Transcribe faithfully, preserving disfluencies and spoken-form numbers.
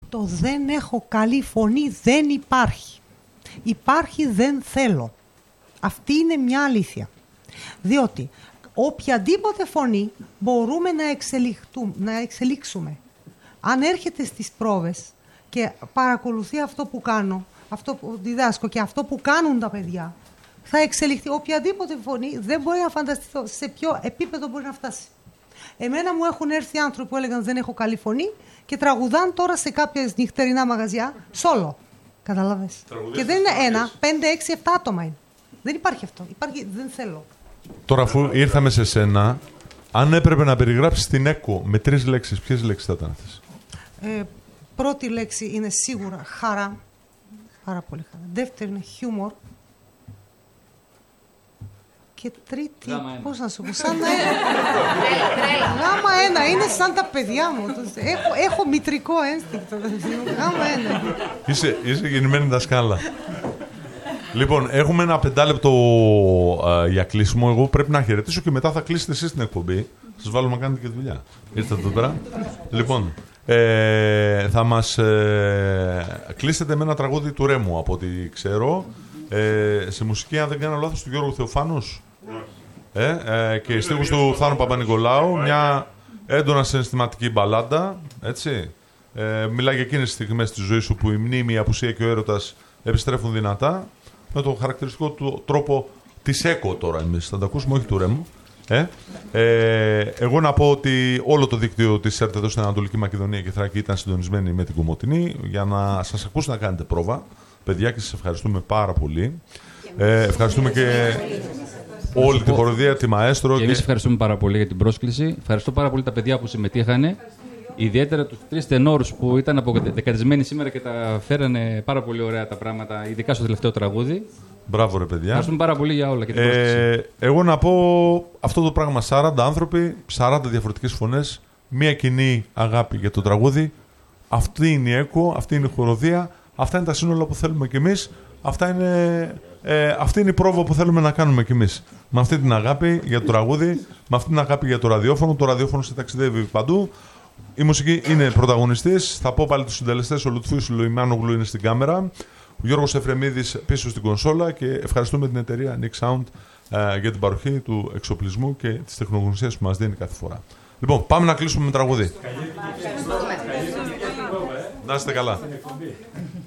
Το δεν έχω καλή φωνή δεν υπάρχει. Υπάρχει δεν θέλω. Αυτή είναι μια αλήθεια. Διότι οποιαδήποτε φωνή μπορούμε να, να εξελίξουμε. Αν έρχεται στις πρόβες και παρακολουθεί αυτό που κάνω, αυτό που διδάσκω και αυτό που κάνουν τα παιδιά, θα εξελιχθεί. Οποιαδήποτε φωνή δεν μπορεί να φανταστεί σε ποιο επίπεδο μπορεί να φτάσει. Εμένα μου έχουν έρθει άνθρωποι που έλεγαν δεν έχω καλή φωνή και τραγουδάν τώρα σε κάποια νυχτερινά μαγαζιά σόλο. Καταλάβες. Και δεν είναι ένα, πέντε, έξι, επτά άτομα είναι. Δεν υπάρχει αυτό. Υπάρχει δεν θέλω. Τώρα αφού ήρθαμε σε σένα, αν έπρεπε να περιγράψεις την ΕΚΟ με τρεις λέξεις, ποιες λέξεις θα ήταν αυτές? Ε, πρώτη λέξη είναι σίγουρα χαρά. Πάρα πολύ χαρά. Δεύτερη είναι χιούμορ. Και τρίτη, πώς να σου πω, σαν να είναι. Γάμα ένα, είναι σαν τα παιδιά μου. Έχω, έχω μητρικό ένστικτο. Γάμα ένα. Είσαι, είσαι γεννημένη δασκάλα. Λοιπόν, έχουμε ένα πεντάλεπτο α, για κλείσιμο. Εγώ πρέπει να χαιρετήσω και μετά θα κλείσετε εσείς την εκπομπή. Σας βάλουμε να κάνετε και δουλειά. Ήρθατε εδώ πέρα. Λοιπόν, ε, θα μας ε, κλείσετε με ένα τραγούδι του Ρέμου, από ό,τι ξέρω. Ε, σε μουσική, αν δεν κάνω λάθος, του Γιώργου Θεοφάνους. Ε, ε, και στίχους του Θάνου Παπα-Νικολάου. Μια έντονα συναισθηματική μπαλάντα. Έτσι. Ε, μιλάει για εκείνες τις στιγμές της ζωής σου που η μνήμη, η απουσία και ο έρωτας επιστρέφουν δυνατά. Με το χαρακτηριστικό του τρόπο της ΕΚΟ τώρα εμείς θα τα ακούσουμε, όχι του Ρέμου. Ε, ε, εγώ να πω ότι όλο το δίκτυο της ΕΡΤ εδώ στην Ανατολική Μακεδονία και Θράκη ήταν συντονισμένη με την Κομοτηνή για να σας ακούσουν να κάνετε πρόβα. Παιδιά, και σας ευχαριστούμε πάρα πολύ. Ε, ευχαριστούμε και όλη την χοροδία, τη μαέστρο. Και εμείς και... ευχαριστούμε πάρα πολύ για την πρόσκληση. Ευχαριστώ πάρα πολύ τα παιδιά που συμμετείχαν. Ιδιαίτερα τους τρεις τενόρους που ήταν αποδεκατισμένοι σήμερα και τα φέρανε πάρα πολύ ωραία τα πράγματα, ειδικά στο τελευταίο τραγούδι. Μπράβο, ρε παιδιά. Ευχαριστούμε πάρα πολύ για όλα και την πρόσκληση. Ε, εγώ να πω αυτό το πράγμα: σαράντα άνθρωποι, σαράντα διαφορετικές φωνές, μία κοινή αγάπη για το τραγούδι. Αυτή είναι η ΕΚΟ, αυτή είναι η χοροδία, αυτά είναι τα σύνολα που θέλουμε κι εμείς. Αυτά είναι, ε, αυτή είναι η πρόβα που θέλουμε να κάνουμε κι εμείς. Με αυτή την αγάπη για το τραγούδι, με αυτή την αγάπη για το ραδιόφωνο. Το ραδιόφωνο σε ταξιδεύει παντού. Η μουσική είναι πρωταγωνιστής. Θα πω πάλι τους συντελεστές. Ο Λουτφούς Λοϊμάνογλου είναι στην κάμερα. Ο Γιώργος Εφρεμίδης πίσω στην κονσόλα. Και ευχαριστούμε την εταιρεία Nick Sound ε, για την παροχή του εξοπλισμού και της τεχνογνωσίας που μας δίνει κάθε φορά. Λοιπόν, πάμε να κλείσουμε με τραγούδι. Να είστε καλά.